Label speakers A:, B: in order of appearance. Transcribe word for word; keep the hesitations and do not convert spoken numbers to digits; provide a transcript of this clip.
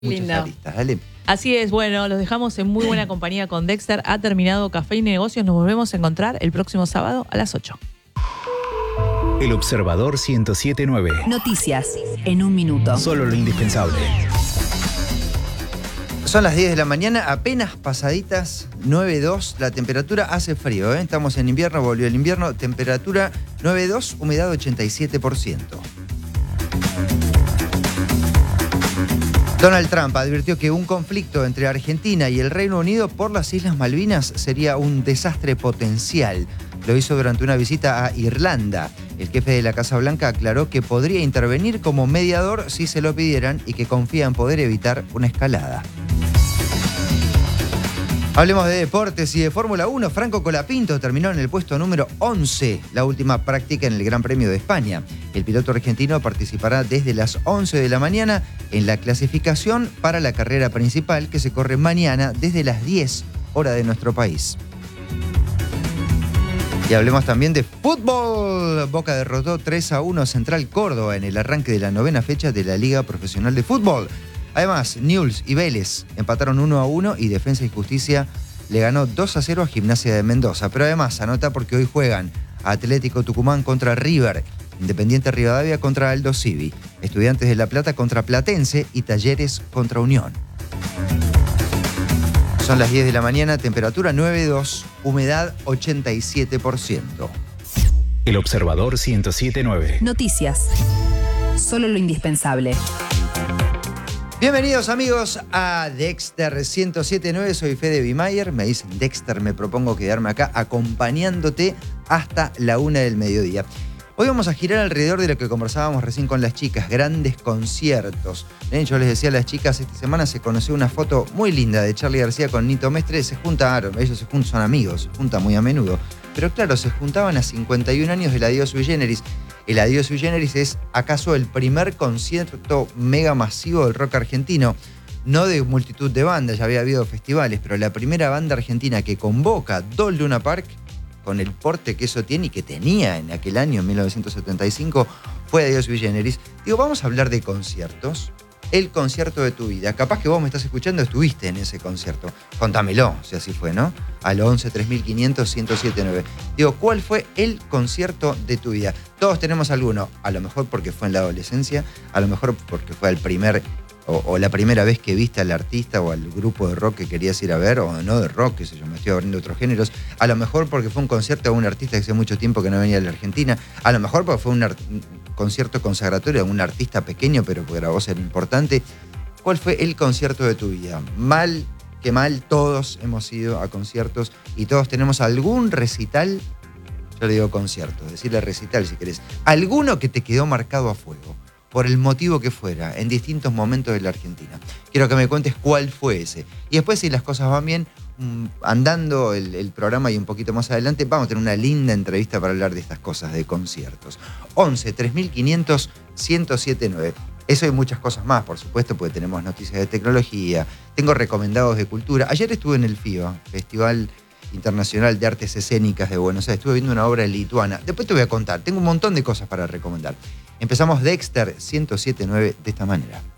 A: muchas
B: Lindo.
A: aristas. Dale.
B: Así es, bueno, los dejamos en muy buena compañía con Dexter. Ha terminado Café y Negocios. Nos volvemos a encontrar el próximo sábado a las ocho.
C: El Observador ciento siete punto nueve.
D: Noticias en un minuto.
C: Solo lo indispensable.
A: Son las diez de la mañana, apenas pasaditas, nueve dos. La temperatura hace frío, ¿eh? Estamos en invierno, volvió el invierno. Temperatura nueve dos, humedad ochenta y siete por ciento. Donald Trump advirtió que un conflicto entre Argentina y el Reino Unido por las Islas Malvinas sería un desastre potencial. Lo hizo durante una visita a Irlanda. El jefe de la Casa Blanca aclaró que podría intervenir como mediador si se lo pidieran y que confía en poder evitar una escalada. Hablemos de deportes y de Fórmula uno. Franco Colapinto terminó en el puesto número once, la última práctica en el Gran Premio de España. El piloto argentino participará desde las once de la mañana en la clasificación para la carrera principal que se corre mañana desde las diez, hora de nuestro país. Y hablemos también de fútbol. Boca derrotó tres a uno a Central Córdoba en el arranque de la novena fecha de la Liga Profesional de Fútbol. Además, Newell's y Vélez empataron uno a uno y Defensa y Justicia le ganó dos a cero a Gimnasia de Mendoza. Pero además, anota porque hoy juegan Atlético Tucumán contra River, Independiente Rivadavia contra Aldo Civi, Estudiantes de La Plata contra Platense y Talleres contra Unión. Son las diez de la mañana, temperatura nueve dos, humedad ochenta y siete por ciento.
C: El Observador ciento siete punto nueve.
D: Noticias. Solo lo indispensable.
A: Bienvenidos amigos a Dexter ciento siete punto nueve, soy Fede Bimayer, me dicen Dexter, me propongo quedarme acá acompañándote hasta la una del mediodía. Hoy vamos a girar alrededor de lo que conversábamos recién con las chicas, grandes conciertos. ¿Eh? Yo les decía a las chicas, esta semana se conoció una foto muy linda de Charly García con Nito Mestre, se juntaron, ellos se juntan, son amigos, se juntan muy a menudo. Pero claro, se juntaban a cincuenta y un años del Adiós Sui Generis. El Adiós Sui Generis es acaso el primer concierto mega masivo del rock argentino, no de multitud de bandas, ya había habido festivales, pero la primera banda argentina que convoca dos Luna Park, con el porte que eso tiene y que tenía en aquel año, en mil novecientos setenta y cinco, fue Adiós Sui Generis. Digo, vamos a hablar de conciertos. El concierto de tu vida. Capaz que vos me estás escuchando, estuviste en ese concierto. Contámelo, si así fue, ¿no? Al once tres mil quinientos, ciento siete punto nueve. Digo, ¿cuál fue el concierto de tu vida? Todos tenemos alguno. A lo mejor porque fue en la adolescencia, a lo mejor porque fue el primer o, o la primera vez que viste al artista o al grupo de rock que querías ir a ver, o no de rock, qué sé yo, me estoy abriendo otros géneros. A lo mejor porque fue un concierto de un artista que hace mucho tiempo que no venía a la Argentina. A lo mejor porque fue un art- concierto consagratorio de un artista pequeño, pero para vos era importante. ¿Cuál fue el concierto de tu vida? Mal que mal, todos hemos ido a conciertos y todos tenemos algún recital, yo le digo concierto, decirle recital si querés, alguno que te quedó marcado a fuego, por el motivo que fuera, en distintos momentos de la Argentina. Quiero que me cuentes cuál fue ese. Y después, si las cosas van bien, andando el, el programa y un poquito más adelante, vamos a tener una linda entrevista para hablar de estas cosas, de conciertos. once tres mil quinientos, ciento siete punto nueve. Eso y muchas cosas más, por supuesto, porque tenemos noticias de tecnología, tengo recomendados de cultura. Ayer estuve en el FIBA, Festival Internacional de Artes Escénicas de Buenos Aires. Estuve viendo una obra lituana. Después te voy a contar, tengo un montón de cosas para recomendar. Empezamos Dexter ciento siete punto nueve de esta manera.